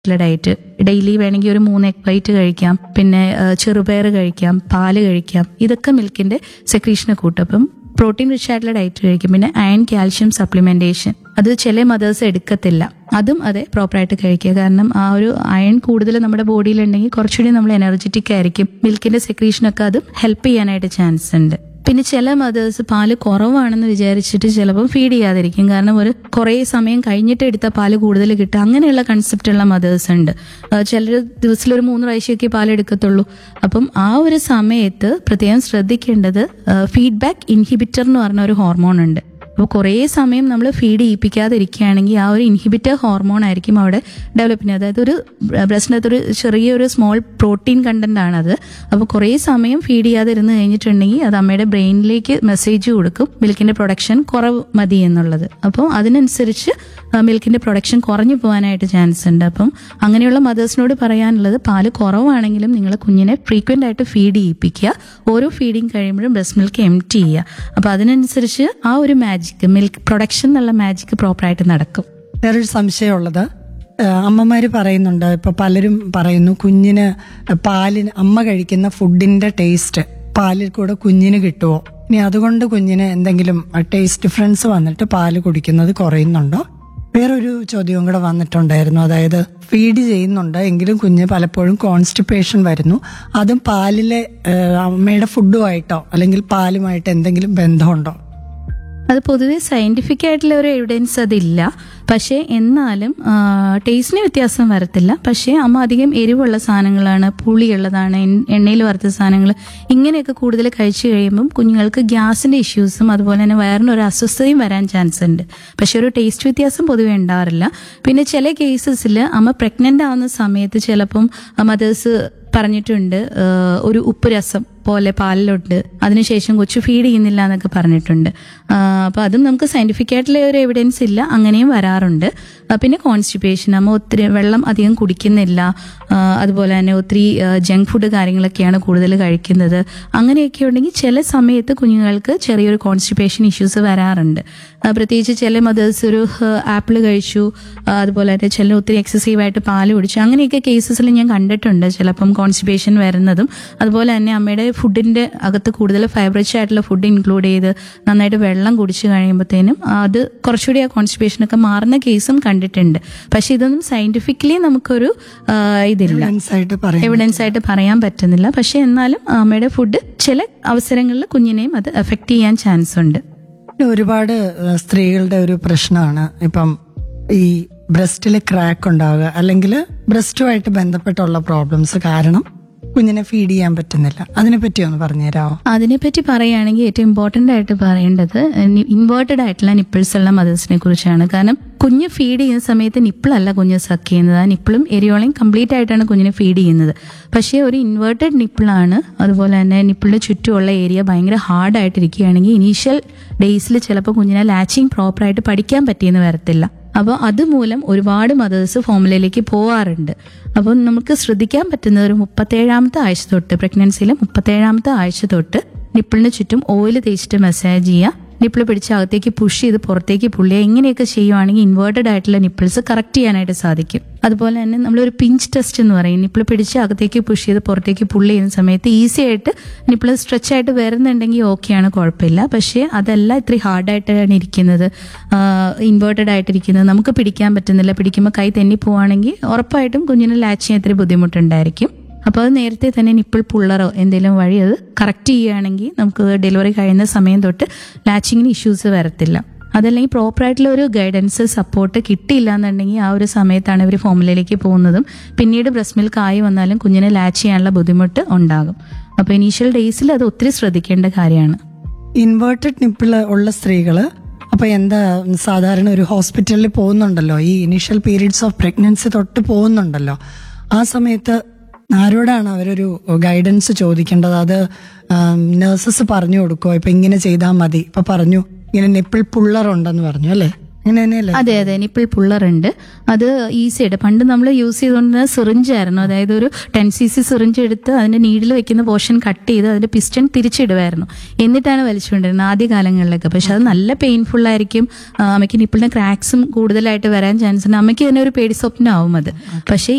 Diet daily വേണമെങ്കിൽ ഒരു 3 egg white കഴിക്കാം, പിന്നെ ചെറുപയർ കഴിക്കാം, പാല് കഴിക്കാം. ഇതൊക്കെ മിൽക്കിന്റെ സെക്രീഷനെ കൂട്ടും. അപ്പം പ്രോട്ടീൻ റിച്ച് ആയിട്ടുള്ള ഡയറ്റ് കഴിക്കും. പിന്നെ അയൺ കാൽഷ്യം സപ്ലിമെന്റേഷൻ അത് ചില മദേഴ്സ് എടുക്കത്തില്ല, അതും അതെ പ്രോപ്പറായിട്ട് കഴിക്കുക. കാരണം ആ ഒരു അയൺ കൂടുതൽ നമ്മുടെ ബോഡിയിലുണ്ടെങ്കിൽ കുറച്ചുകൂടി നമ്മൾ എനർജറ്റിക് ആയിരിക്കും. മിൽക്കിന്റെ സെക്രീഷനൊക്കെ അതും ഹെൽപ്പ് ചെയ്യാനായിട്ട് ചാൻസ് ഉണ്ട്. പിന്നെ ചില മദേഴ്സ് പാല് കുറവാണെന്ന് വിചാരിച്ചിട്ട് ചിലപ്പോൾ ഫീഡ് ചെയ്യാതിരിക്കും. കാരണം ഒരു കുറേ സമയം കഴിഞ്ഞിട്ട് എടുത്ത പാല് കൂടുതൽ കിട്ടുക, അങ്ങനെയുള്ള കൺസെപ്റ്റുള്ള മദേഴ്സ് ഉണ്ട്. ചിലർ ദിവസത്തിൽ ഒരു 3 പ്രാവശ്യമൊക്കെ പാൽ എടുക്കത്തുള്ളൂ. അപ്പം ആ ഒരു സമയത്ത് പ്രത്യേകം ശ്രദ്ധിക്കേണ്ടത് ഫീഡ്ബാക്ക് ഇൻഹിബിറ്റർ എന്ന് പറഞ്ഞ ഒരു ഹോർമോൺ ഉണ്ട്. അപ്പോൾ കുറേ സമയം നമ്മൾ ഫീഡ് ചെയ്യിപ്പിക്കാതിരിക്കുകയാണെങ്കിൽ ആ ഒരു ഇൻഹിബിറ്റർ ഹോർമോൺ ആയിരിക്കും അവിടെ ഡെവലപ്പ് ചെയ്യുന്നത്. അതായത് ഒരു ബ്രസ്റ്റിനകത്ത് ഒരു ചെറിയൊരു സ്മോൾ പ്രോട്ടീൻ കണ്ടന്റ് ആണത്. അപ്പോൾ കുറേ സമയം ഫീഡ് ചെയ്യാതിരുന്ന് കഴിഞ്ഞിട്ടുണ്ടെങ്കിൽ അത് അമ്മയുടെ ബ്രെയിനിലേക്ക് മെസ്സേജ് കൊടുക്കും മിൽക്കിന്റെ പ്രൊഡക്ഷൻ കുറവ് മതി എന്നുള്ളത്. അപ്പോൾ അതിനനുസരിച്ച് മിൽക്കിന്റെ പ്രൊഡക്ഷൻ കുറഞ്ഞു പോകാനായിട്ട് ചാൻസ് ഉണ്ട്. അപ്പം അങ്ങനെയുള്ള മദേഴ്സിനോട് പറയാനുള്ളത് പാല് കുറവാണെങ്കിലും നിങ്ങൾ കുഞ്ഞിനെ ഫ്രീക്വന്റ് ആയിട്ട് ഫീഡ് ചെയ്യിപ്പിക്കുക. ഓരോ ഫീഡിങ് കഴിയുമ്പോഴും ബ്രസ്റ്റ് മിൽക്ക് എംപ്റ്റി ചെയ്യുക. അപ്പൊ അതിനനുസരിച്ച് ആ ഒരു മാജിക് മിൽക്ക് പ്രൊഡക്ഷൻ എന്നുള്ള മാജിക് പ്രോപ്പറായിട്ട് നടക്കും. വേറൊരു സംശയമുള്ളത്, അമ്മമാര് പറയുന്നുണ്ട്, ഇപ്പൊ പലരും പറയുന്നു കുഞ്ഞിന് പാലിന് അമ്മ കഴിക്കുന്ന ഫുഡിന്റെ ടേസ്റ്റ് പാലിൽ കൂടെ കുഞ്ഞിന് കിട്ടുമോ, ഇനി അതുകൊണ്ട് കുഞ്ഞിന് എന്തെങ്കിലും ടേസ്റ്റ് ഡിഫറൻസ് വന്നിട്ട് പാല് കുടിക്കുന്നത് കുറയുന്നുണ്ടോ? വേറൊരു ചോദ്യവും കൂടെ വന്നിട്ടുണ്ടായിരുന്നു, അതായത് ഫീഡ് ചെയ്യുന്നുണ്ട് എങ്കിലും കുഞ്ഞ് പലപ്പോഴും കോൺസ്റ്റിപ്പേഷൻ വരുന്നു, അതും പാലിലെ അമ്മയുടെ ഫുഡുമായിട്ടോ അല്ലെങ്കിൽ പാലുമായിട്ട് എന്തെങ്കിലും ബന്ധമുണ്ടോ? അത് പൊതുവെ സയന്റിഫിക് ആയിട്ടുള്ള ഒരു എവിഡൻസ് അതില്ല. പക്ഷേ എന്നാലും ടേസ്റ്റിന് വ്യത്യാസം വരത്തില്ല. പക്ഷേ അമ്മ അധികം എരിവുള്ള സാധനങ്ങളാണ്, പുളിയുള്ളതാണ്, എണ്ണയിൽ വറുത്ത സാധനങ്ങൾ ഇങ്ങനെയൊക്കെ കൂടുതൽ കഴിച്ചു കഴിയുമ്പം കുഞ്ഞുങ്ങൾക്ക് ഗ്യാസിന്റെ ഇഷ്യൂസും അതുപോലെ തന്നെ വയറിനൊരു അസ്വസ്ഥതയും വരാൻ ചാൻസ് ഉണ്ട്. പക്ഷെ ഒരു ടേസ്റ്റ് വ്യത്യാസം പൊതുവെ ഉണ്ടാവാറില്ല. പിന്നെ ചില കേസസിൽ അമ്മ പ്രഗ്നന്റ് ആവുന്ന സമയത്ത് ചിലപ്പം മദേഴ്സ് പറഞ്ഞിട്ടുണ്ട് ഒരു ഉപ്പ് രസം പോലെ പാലിലുണ്ട്, അതിനുശേഷം കൊച്ചു ഫീഡ് ചെയ്യുന്നില്ല എന്നൊക്കെ പറഞ്ഞിട്ടുണ്ട്. അപ്പൊ അതും നമുക്ക് സയന്റിഫിക് ആയിട്ടുള്ള ഒരു എവിഡൻസ് ഇല്ല, അങ്ങനെയും വരാറുണ്ട്. പിന്നെ കോൺസ്റ്റിപ്പേഷൻ, അമ്മ ഒത്തിരി വെള്ളം അധികം കുടിക്കുന്നില്ല, അതുപോലെ തന്നെ ഒത്തിരി ജങ്ക് ഫുഡ് കാര്യങ്ങളൊക്കെയാണ് കൂടുതൽ കഴിക്കുന്നത്, അങ്ങനെയൊക്കെ ഉണ്ടെങ്കിൽ ചില സമയത്ത് കുഞ്ഞുങ്ങൾക്ക് ചെറിയൊരു കോൺസ്റ്റിപ്പേഷൻ ഇഷ്യൂസ് വരാറുണ്ട്. പ്രത്യേകിച്ച് ചില മദേഴ്സ് ഒരു ആപ്പിൾ കഴിച്ചു, അതുപോലെ തന്നെ ചില ഒത്തിരി എക്സസീവായിട്ട് പാല് കുടിച്ചു, അങ്ങനെയൊക്കെ കേസസിൽ ഞാൻ കണ്ടിട്ടുണ്ട് ചിലപ്പം കോൺസ്റ്റിപ്പേഷൻ വരുന്നതും. അതുപോലെ തന്നെ അമ്മയുടെ ഫുഡിന്റെ അകത്ത് കൂടുതൽ ഫൈബ്രച്ച് ആയിട്ടുള്ള ഫുഡ് ഇൻക്ലൂഡ് ചെയ്ത് നന്നായിട്ട് വെള്ളം കുടിച്ചു കഴിയുമ്പോഴത്തേനും അത് കുറച്ചുകൂടി ആ കോൺസ്റ്റിപ്പേഷനൊക്കെ മാറുന്ന കേസും കണ്ടിട്ടുണ്ട്. പക്ഷെ ഇതൊന്നും സയന്റിഫിക്കലി നമുക്കൊരു ഇതില്ല, എവിഡൻസ് ആയിട്ട് പറയാൻ പറ്റുന്നില്ല. പക്ഷെ എന്നാലും അമ്മയുടെ ഫുഡ് ചില അവസരങ്ങളിൽ കുഞ്ഞിനെയും അത് എഫക്ട് ചെയ്യാൻ ചാൻസ് ഉണ്ട്. ഒരുപാട് സ്ത്രീകളുടെ ഒരു പ്രശ്നമാണ് ഇപ്പം ഈ ബ്രസ്റ്റിൽ ക്രാക്ക് ഉണ്ടാവുക അല്ലെങ്കിൽ ബ്രസ്റ്റുമായിട്ട് ബന്ധപ്പെട്ടുള്ള പ്രോബ്ലംസ് കാരണം കുഞ്ഞിനെ ഫീഡ് ചെയ്യാൻ പറ്റുന്നില്ല. അതിനെപ്പറ്റി ഒന്ന് പറഞ്ഞുതരാമോ? അതിനെപ്പറ്റി പറയുകയാണെങ്കിൽ ഏറ്റവും ഇമ്പോർട്ടന്റ് ആയിട്ട് പറയേണ്ടത് ഇൻവേർട്ടഡ് ആയിട്ടുള്ള നിപ്പിൾസ് ഉള്ള മദേഴ്സിനെ കുറിച്ചാണ്. കാരണം കുഞ്ഞ് ഫീഡ് ചെയ്യുന്ന സമയത്ത് നിപ്പിളല്ല കുഞ്ഞ് സക്ക് ചെയ്യുന്നത്, ആ നിപ്പിളും എരിയോളയും കംപ്ലീറ്റ് ആയിട്ടാണ് കുഞ്ഞിനെ ഫീഡ് ചെയ്യുന്നത്. പക്ഷേ ഒരു ഇൻവേർട്ടഡ് നിപ്പിളാണ്, അതുപോലെ തന്നെ നിപ്പിളിന്റെ ചുറ്റുമുള്ള ഏരിയ ഭയങ്കര ഹാർഡായിട്ടിരിക്കുകയാണെങ്കിൽ ഇനീഷ്യൽ ഡേയ്സിൽ ചിലപ്പോൾ കുഞ്ഞിനെ ലാച്ചിങ് പ്രോപ്പറായിട്ട് പഠിക്കാൻ പറ്റിയെന്ന് വരത്തില്ല. അപ്പോൾ അതുമൂലം ഒരുപാട് മദേഴ്സ് ഫോമുലയിലേക്ക് പോവാറുണ്ട്. അപ്പോൾ നമുക്ക് ശ്രദ്ധിക്കാൻ പറ്റുന്നത് ഒരു 37ാമത്തെ ആഴ്ച തൊട്ട്, പ്രഗ്നൻസിയിലെ 37ാമത്തെ ആഴ്ച തൊട്ട് നിപ്പിളിന് ചുറ്റും ഓയിൽ തേച്ചിട്ട് മസാജ് ചെയ്യുക, നിപ്പിൾ പിടിച്ച് അകത്തേക്ക് പുഷ് ചെയ്ത് പുറത്തേക്ക് പുള്ളിയുക, ഇങ്ങനെയൊക്കെ ചെയ്യുവാണെങ്കിൽ ഇൻവേർട്ടഡ് ആയിട്ടുള്ള നിപ്പിൾസ് കറക്റ്റ് ചെയ്യാനായിട്ട് സാധിക്കും. അതുപോലെ തന്നെ നമ്മളൊരു പിഞ്ച് ടെസ്റ്റ് എന്ന് പറയും, നിപ്പിൾ പിടിച്ച് അകത്തേക്ക് പുഷ് ചെയ്ത് പുറത്തേക്ക് പുള്ളി ചെയ്യുന്ന സമയത്ത് ഈസി ആയിട്ട് നിപ്പിൾ സ്ട്രെച്ച് ആയിട്ട് വരുന്നുണ്ടെങ്കിൽ ഓക്കെയാണ്, കുഴപ്പമില്ല. പക്ഷേ അതല്ല ഇത്ര ഹാർഡായിട്ടാണ് ഇരിക്കുന്നത്, ഇൻവേർട്ടഡ് ആയിട്ടിരിക്കുന്നത്, നമുക്ക് പിടിക്കാൻ പറ്റുന്നില്ല, പിടിക്കുമ്പോൾ കൈ തെന്നി പോവുകയാണെങ്കിൽ ഉറപ്പായിട്ടും കുഞ്ഞിന് ലാച്ച് ചെയ്യാൻ ഇത്തിരി ബുദ്ധിമുട്ടുണ്ടായിരിക്കും. അപ്പോൾ അത് നേരത്തെ തന്നെ നിപ്പിൾ പുള്ളറോ എന്തെങ്കിലും വഴി അത് കറക്റ്റ് ചെയ്യുകയാണെങ്കിൽ നമുക്ക് ഡെലിവറി കഴിയുന്ന സമയം തൊട്ട് ലാച്ചിങ്ങിന് ഇഷ്യൂസ് വരത്തില്ല. അതല്ലെങ്കിൽ പ്രോപ്പറായിട്ടുള്ള ഒരു ഗൈഡൻസ് സപ്പോർട്ട് കിട്ടിയില്ല എന്നുണ്ടെങ്കിൽ ആ ഒരു സമയത്താണ് ഇവർ ഫോമുലയിലേക്ക് പോകുന്നതും പിന്നീട് ബ്രസ്റ്റ് മിൽക്ക് ആയി വന്നാലും കുഞ്ഞിനെ ലാച്ച് ചെയ്യാനുള്ള ബുദ്ധിമുട്ട് ഉണ്ടാകും. അപ്പോൾ ഇനീഷ്യൽ ഡേയ്സിൽ അത് ഒത്തിരി ശ്രദ്ധിക്കേണ്ട കാര്യമാണ്. ഇൻവേർട്ടഡ് നിപ്പിൾ ഉള്ള സ്ത്രീകള് അപ്പൊ എന്താ സാധാരണ ഒരു ഹോസ്പിറ്റലിൽ പോകുന്നുണ്ടല്ലോ, ഈ ഇനീഷ്യൽ പീരീഡ്സ് ഓഫ് പ്രഗ്നൻസി തൊട്ട് പോകുന്നുണ്ടല്ലോ, ആ സമയത്ത് ആരോടാണ് അവരൊരു ഗൈഡൻസ് ചോദിക്കേണ്ടത്? അത് നഴ്സസ് പറഞ്ഞു കൊടുക്കുമോ? ഇപ്പൊ ഇങ്ങനെ ചെയ്താൽ മതി, ഇപ്പൊ പറഞ്ഞു ഇങ്ങനെ നിപ്പിൾ പുള്ളർ ഉണ്ടെന്ന് പറഞ്ഞു അല്ലേ? അങ്ങനെ തന്നെയല്ലേ? അതെ അതെ, നിപ്പിൾ പുള്ളർ ഉണ്ട്. അത് ഈസിയായിട്ട് പണ്ട് നമ്മൾ യൂസ് ചെയ്തുകൊണ്ടിരുന്ന സിറിഞ്ചായിരുന്നു. അതായത് ഒരു 10cc സിറിഞ്ച് എടുത്ത് അതിന്റെ നീഡിൽ വെക്കുന്ന പോർഷൻ കട്ട് ചെയ്ത് അതിന്റെ പിസ്റ്റൺ തിരിച്ചിടുമായിരുന്നു. എന്നിട്ടാണ് വലിച്ചുകൊണ്ടിരുന്നത് ആദ്യ കാലങ്ങളിലൊക്കെ. പക്ഷെ അത് നല്ല പെയിൻഫുൾ ആയിരിക്കും. അമ്മയ്ക്ക് നിപ്പിളിന്റെ ക്രാക്സും കൂടുതലായിട്ട് വരാൻ ചാൻസ് ഉണ്ട്. അമ്മയ്ക്ക് തന്നെ ഒരു പേടി സ്വപ്നമാവും അത്. പക്ഷേ